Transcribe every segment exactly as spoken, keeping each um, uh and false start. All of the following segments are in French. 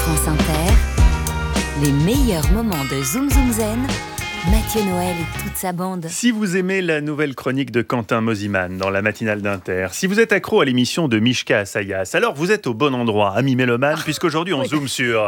France Inter, les meilleurs moments de Zoom Zoom Zen, Mathieu Noël et toute sa bande. Si vous aimez la nouvelle chronique de Quentin Mosiman dans la matinale d'Inter, si vous êtes accro à l'émission de Mishka Assayas, alors vous êtes au bon endroit, ami mélomane, puisqu'aujourd'hui on zoome sur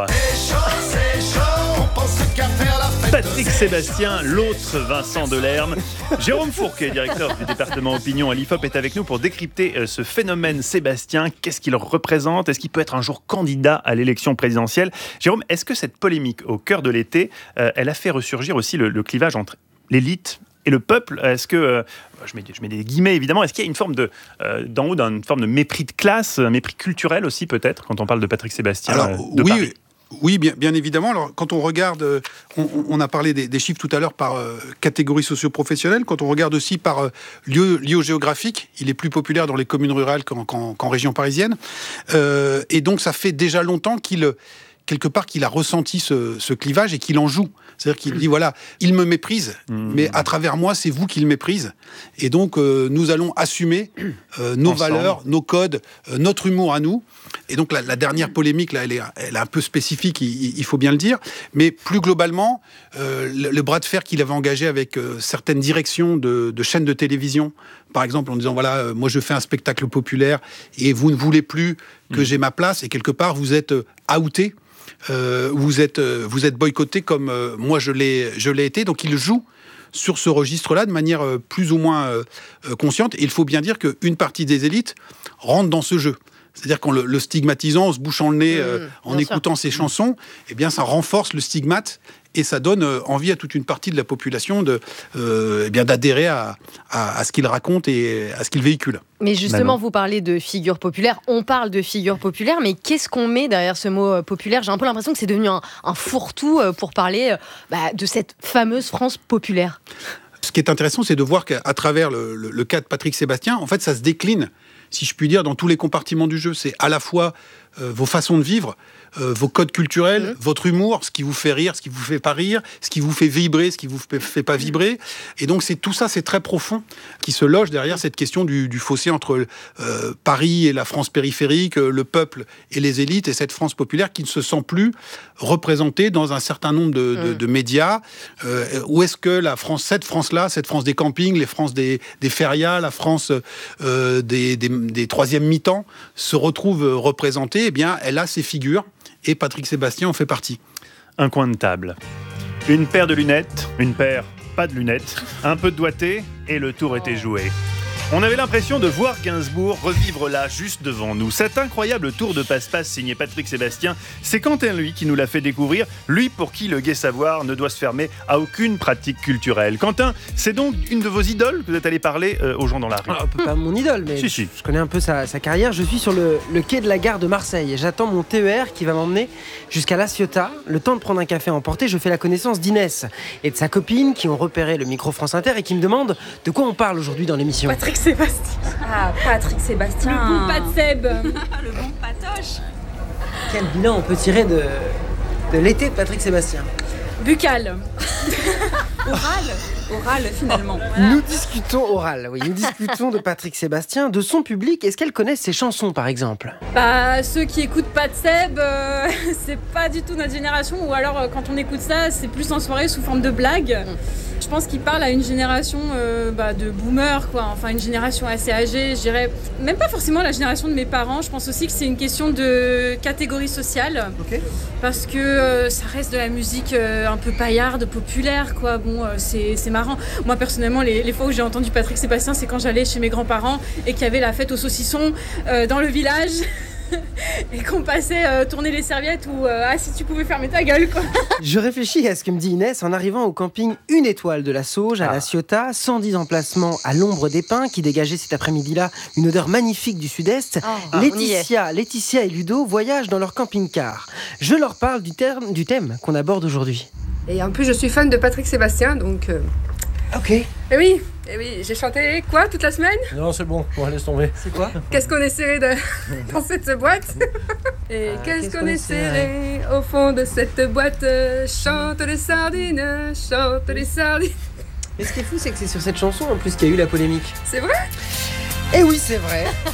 Patrick Sébastien, l'autre Vincent Delerme. Jérôme Fourquet, directeur du département opinion à l'I F O P, est avec nous pour décrypter ce phénomène Sébastien. Qu'est-ce qu'il représente ? Est-ce qu'il peut être un jour candidat à l'élection présidentielle ? Jérôme, est-ce que cette polémique au cœur de l'été, euh, elle a fait ressurgir aussi le, le clivage entre l'élite et le peuple ? Est-ce que, euh, je, mets, je mets des guillemets évidemment, est-ce qu'il y a une forme de, euh, d'en haut, d'une forme de mépris de classe, un mépris culturel aussi peut-être, quand on parle de Patrick Sébastien Alors, euh, de oui, Paris ? Oui, bien, bien évidemment. Alors, quand on regarde, on, on a parlé des, des chiffres tout à l'heure par euh, catégorie socio-professionnelle. Quand on regarde aussi par euh, lieu, lieu géographique, il est plus populaire dans les communes rurales qu'en, qu'en, qu'en région parisienne. Euh, et donc, ça fait déjà longtemps qu'il, quelque part, qu'il a ressenti ce, ce clivage et qu'il en joue. C'est-à-dire qu'il dit, voilà, il me méprise, mmh. mais à travers moi, c'est vous qui le méprise. Et donc, euh, nous allons assumer euh, nos Ensemble. valeurs, nos codes, euh, notre humour à nous. Et donc, la, la dernière polémique, là, elle est, elle est un peu spécifique, il, il faut bien le dire. Mais plus globalement, euh, le, le bras de fer qu'il avait engagé avec euh, certaines directions de, de chaînes de télévision, par exemple, en disant, voilà, euh, moi, je fais un spectacle populaire et vous ne voulez plus que mmh. j'ai ma place. Et quelque part, vous êtes euh, outé. Euh, vous êtes, euh, vous êtes boycotté comme euh, moi je l'ai, je l'ai été. Donc il joue sur ce registre-là de manière euh, plus ou moins euh, consciente. Et il faut bien dire qu'une partie des élites rentre dans ce jeu. C'est-à-dire qu'en le, le stigmatisant, en se bouchant le nez, euh, mmh, en écoutant sûr. ses chansons, eh bien ça renforce le stigmate et ça donne euh, envie à toute une partie de la population de, euh, eh bien, d'adhérer à, à, à ce qu'il raconte et à ce qu'il véhicule. Mais justement, vous parlez de figure populaire, on parle de figure populaire, mais qu'est-ce qu'on met derrière ce mot populaire ? J'ai un peu l'impression que c'est devenu un, un fourre-tout pour parler bah, de cette fameuse France populaire. Ce qui est intéressant, c'est de voir qu'à travers le, le, le cas de Patrick Sébastien, en fait, ça se décline, si je puis dire, dans tous les compartiments du jeu. C'est à la fois euh, vos façons de vivre, euh, vos codes culturels, mmh. votre humour, ce qui vous fait rire, ce qui vous fait pas rire, ce qui vous fait vibrer, ce qui vous fait, fait pas vibrer. Et donc, c'est tout ça, c'est très profond, qui se loge derrière cette question du, du fossé entre euh, Paris et la France périphérique, euh, le peuple et les élites, et cette France populaire qui ne se sent plus représentée dans un certain nombre de, mmh. de, de médias. Euh, où est-ce que la France, cette France-là, cette France des campings, les France des, des férias, la France euh, des, des, des troisièmes mi-temps, se retrouve représentée, eh bien, elle a ses figures. Et Patrick Sébastien en fait partie. Un coin de table, une paire de lunettes, une paire pas de lunettes, un peu de doigté et le tour était joué. On avait l'impression de voir Gainsbourg revivre là, juste devant nous. Cet incroyable tour de passe-passe signé Patrick Sébastien, c'est Quentin, lui, qui nous l'a fait découvrir. Lui, pour qui le gai savoir ne doit se fermer à aucune pratique culturelle. Quentin, c'est donc une de vos idoles que vous êtes allé parler euh, aux gens dans la rue. Alors, pas mon idole, mais si, si. je connais un peu sa, sa carrière. Je suis sur le, le quai de la gare de Marseille et j'attends mon T E R qui va m'emmener jusqu'à La Ciotat. Le temps de prendre un café à emporter, je fais la connaissance d'Inès et de sa copine qui ont repéré le micro France Inter et qui me demandent de quoi on parle aujourd'hui dans l'émission. Patrick Sébastien. Ah, Patrick Sébastien. Le bon pas de Seb. Le bon patoche. Quel bilan on peut tirer de, de l'été de Patrick Sébastien ? Buccal. Oral. Oral, finalement. Voilà. Nous discutons oral, oui. Nous discutons de Patrick Sébastien, de son public. Est-ce qu'elle connaît ses chansons, par exemple ? Bah, ceux qui écoutent pas de Seb, euh, c'est pas du tout notre génération. Ou alors, euh, quand on écoute ça, c'est plus en soirée sous forme de blague. Mm. Je pense qu'il parle à une génération euh, bah, de boomers, quoi. Enfin, une génération assez âgée, je dirais. Même pas forcément la génération de mes parents. Je pense aussi que c'est une question de catégorie sociale. Okay. Parce que euh, ça reste de la musique euh, un peu paillarde, populaire, quoi. Bon, euh, c'est, c'est marrant. Moi, personnellement, les, les fois où j'ai entendu Patrick Sébastien, c'est quand j'allais chez mes grands-parents et qu'il y avait la fête au saucisson euh, dans le village. Et qu'on passait euh, tourner les serviettes ou euh, ah si tu pouvais fermer ta gueule, quoi. Je réfléchis à ce que me dit Inès en arrivant au camping Une Étoile de la Sauge à ah. La Ciotat, cent dix emplacements à l'ombre des pins qui dégageaient cet après-midi-là une odeur magnifique du sud-est. Oh, Laetitia, Laetitia et Ludo voyagent dans leur camping-car. Je leur parle du, terme, du thème qu'on aborde aujourd'hui. Et en plus je suis fan de Patrick Sébastien, donc... Euh... Ok. Et oui, et oui, j'ai chanté quoi toute la semaine ? Non, c'est bon, bon, laisse tomber. C'est quoi ? Qu'est-ce qu'on est serré de... dans cette boîte ? Et ah, qu'est-ce, qu'est-ce qu'on est serré au fond de cette boîte ? Chante les sardines, chante les sardines. Mais ce qui est fou, c'est que c'est sur cette chanson en plus qu'il y a eu la polémique. C'est vrai ? Eh oui, c'est vrai.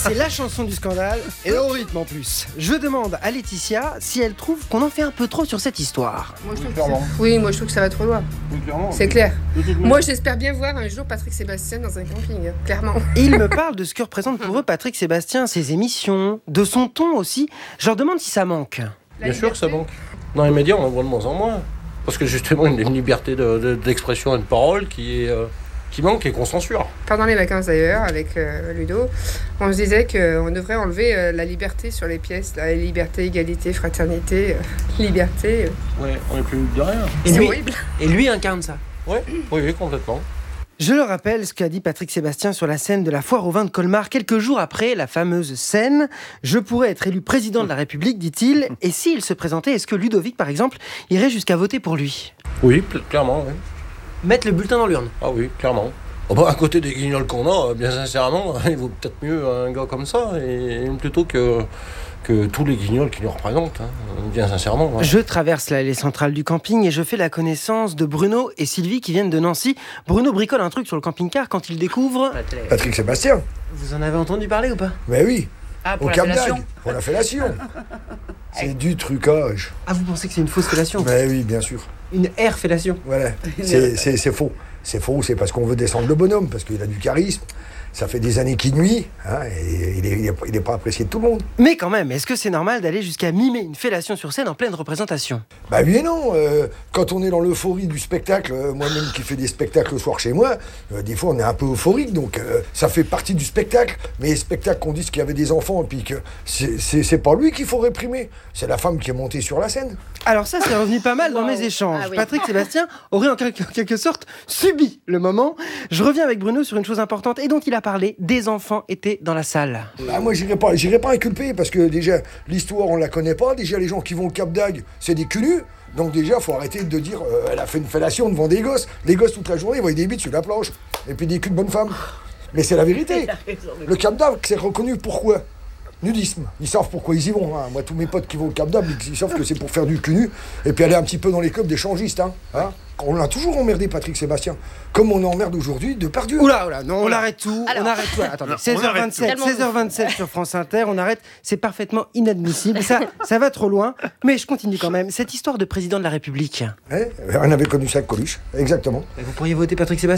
C'est la chanson du scandale, et au rythme en plus. Je demande à Laetitia si elle trouve qu'on en fait un peu trop sur cette histoire. Moi, je trouve que ça... Oui, moi je trouve que ça va trop loin. Oui, clairement. C'est clair. Moi j'espère bien voir un jour Patrick Sébastien dans un camping, hein, clairement. Et il me parle de ce que représente pour eux Patrick Sébastien, ses émissions, de son ton aussi. Je leur demande si ça manque. La Bien sûr que ça liberté. manque. Dans les médias, on en voit de moins en moins. Parce que justement, il y a une liberté de, de, d'expression et de parole qui, est, euh, qui manque et qu'on censure. Pendant les vacances d'ailleurs, avec euh, Ludo, on se disait qu'on devrait enlever euh, la liberté sur les pièces. La liberté, égalité, fraternité, euh, liberté. Euh. Ouais, on n'est plus de rien. Et C'est lui, horrible. et lui incarne ça. Ouais, oui, oui, complètement. Je le rappelle, ce qu'a dit Patrick Sébastien sur la scène de la foire au vin de Colmar, quelques jours après la fameuse scène. Je pourrais être élu président de la République, dit-il. Et s'il se présentait, est-ce que Ludovic, par exemple, irait jusqu'à voter pour lui ? Oui, pl- clairement, oui. Mettre le bulletin dans l'urne. Ah oui, clairement. Oh bah, à côté des guignols qu'on a, bien sincèrement, il vaut peut-être mieux un gars comme ça, et plutôt que, que tous les guignols qui nous représentent, hein, bien sincèrement. Ouais. Je traverse l'allée centrale du camping et je fais la connaissance de Bruno et Sylvie qui viennent de Nancy. Bruno bricole un truc sur le camping-car quand il découvre... Patrick Sébastien. Vous en avez entendu parler ou pas ? Mais oui, Ah, au Cap d'Agde, pour la fellation. C'est du trucage. Ah, vous pensez que c'est une fausse fellation ? Mais oui, bien sûr. Une air fellation. Voilà, c'est, c'est, c'est faux. C'est faux, c'est parce qu'on veut descendre le bonhomme, parce qu'il a du charisme. Ça fait des années qu'il nuit, hein, et il n'est il est, il est pas apprécié de tout le monde. Mais quand même, est-ce que c'est normal d'aller jusqu'à mimer une fellation sur scène en pleine représentation ? Bah oui et non. Euh, quand on est dans l'euphorie du spectacle, euh, moi-même qui fais des spectacles le soir chez moi, euh, des fois on est un peu euphorique, donc euh, ça fait partie du spectacle. Mais les spectacles qu'on dise qu'il y avait des enfants, et puis que c'est, c'est, c'est pas lui qu'il faut réprimer, c'est la femme qui est montée sur la scène. Alors ça, c'est revenu pas mal dans mes échanges. Ah oui. Patrick Sébastien aurait en quelque, en quelque sorte subi le moment. Je reviens avec Bruno sur une chose importante et dont il a parlé. Des enfants étaient dans la salle. Bah moi j'irai pas, j'irai pas inculper, parce que déjà l'histoire on la connaît pas, déjà les gens qui vont au Cap d'Agde c'est des culus, donc déjà faut arrêter de dire euh, elle a fait une fellation devant des gosses, les gosses toute la journée ils voient des bites sur la planche, et puis des culs de bonnes femmes. Mais c'est la vérité. Le Cap d'Agde c'est reconnu pourquoi ? Nudisme. Ils savent pourquoi ils y vont. Hein. Moi, tous mes potes qui vont au Cap d'Agde, ils savent que c'est pour faire du cul nu et puis aller un petit peu dans les clubs d'échangistes. Hein. Hein. On l'a toujours emmerdé, Patrick Sébastien. Comme on emmerde aujourd'hui Depardieu. Oula, oula, non, on Oula. arrête tout. Alors. On arrête tout. Attendez, Non, on seize heures arrête vingt-sept, tout. seize heures vingt-sept sur France Inter, on arrête. C'est parfaitement inadmissible. Ça, ça va trop loin. Mais je continue quand même. Cette histoire de président de la République. Hein, on avait connu ça avec Coluche. Exactement. Vous pourriez voter Patrick Sébastien ?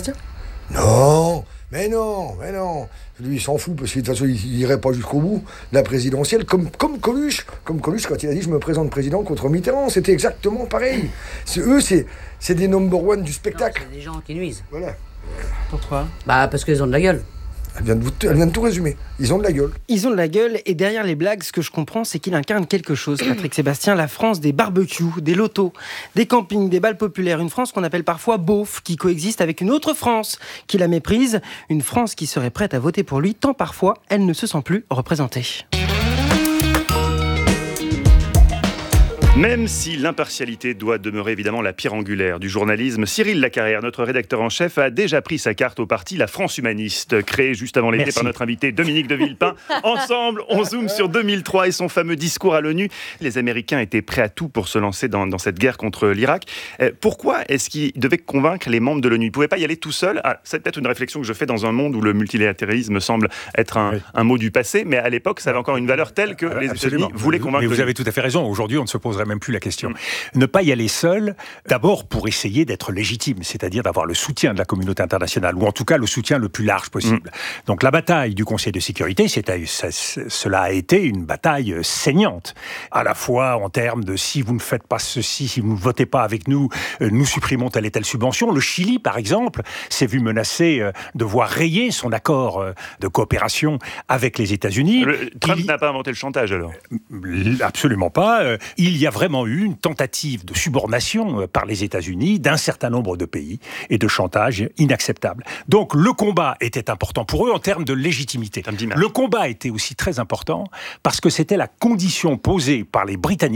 Non, mais non, mais non. Lui, il s'en fout, parce que de toute façon, il n'irait pas jusqu'au bout de la présidentielle, comme, comme Coluche. Comme Coluche, quand il a dit « je me présente président contre Mitterrand », c'était exactement pareil. C'est, eux, c'est, c'est des number one du spectacle. C'est des gens qui nuisent. Voilà. Pourquoi ? Bah parce qu'ils ont de la gueule. Elle vient, de vous, elle vient de tout résumer. Ils ont de la gueule. Ils ont de la gueule et derrière les blagues, ce que je comprends, c'est qu'il incarne quelque chose, Patrick Sébastien, la France des barbecues, des lotos, des campings, des bals populaires. Une France qu'on appelle parfois beauf, qui coexiste avec une autre France qui la méprise. Une France qui serait prête à voter pour lui, tant parfois elle ne se sent plus représentée. Même si l'impartialité doit demeurer évidemment la pierre angulaire du journalisme, Cyril Lacarrière, notre rédacteur en chef, a déjà pris sa carte au parti La France Humaniste, créé juste avant l'été Merci. par notre invité Dominique de Villepin. Ensemble, on zoome sur deux mille trois et son fameux discours à l'ONU. Les Américains étaient prêts à tout pour se lancer dans, dans cette guerre contre l'Irak. Euh, pourquoi est-ce qu'ils devaient convaincre les membres de l'ONU ? Ils ne pouvaient pas y aller tout seuls. Ah, c'est peut-être une réflexion que je fais dans un monde où le multilatéralisme semble être un, Oui. un mot du passé, mais à l'époque, ça avait encore une valeur telle que les Absolument. États-Unis voulaient convaincre Mais vous l'ONU. avez tout à fait raison. Aujourd'hui, on ne se poserait même plus la question. Mm. Ne pas y aller seul, d'abord pour essayer d'être légitime, c'est-à-dire d'avoir le soutien de la communauté internationale, ou en tout cas le soutien le plus large possible. Mm. Donc la bataille du Conseil de sécurité, c'était, ça, cela a été une bataille saignante, à la fois en termes de si vous ne faites pas ceci, si vous ne votez pas avec nous, nous supprimons telle et telle subvention. Le Chili, par exemple, s'est vu menacé de voir rayer son accord de coopération avec les États-Unis. Le, Trump Il... n'a pas inventé le chantage alors ? Absolument pas. Il y a vraiment eu une tentative de subornation par les États-Unis d'un certain nombre de pays et de chantage inacceptable. Donc le combat était important pour eux en termes de légitimité. Le combat était aussi très important parce que c'était la condition posée par les Britanniques